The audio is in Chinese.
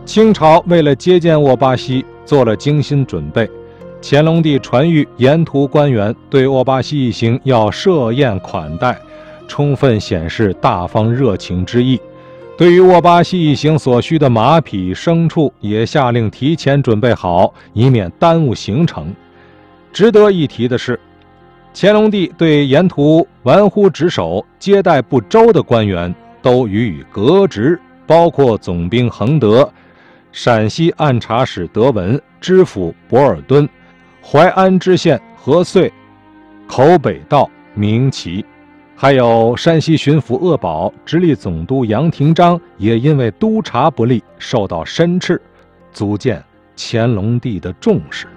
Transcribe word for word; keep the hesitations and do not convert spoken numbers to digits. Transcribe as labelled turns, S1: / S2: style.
S1: 清朝为了接见沃巴西做了精心准备，乾隆帝传谕沿途官员对沃巴西一行要设宴款待，充分显示大方热情之意。对于沃巴西一行所需的马匹、牲畜，也下令提前准备好，以免耽误行程。值得一提的是，乾隆帝对沿途玩忽职守、接待不周的官员都予以革职，包括总兵恒德、陕西按察使德文、知府博尔敦、淮安知县何遂、口北道明奇，还有山西巡抚鄂宝、直隶总督杨廷章也因为督察不力受到申斥，足见乾隆帝的重视。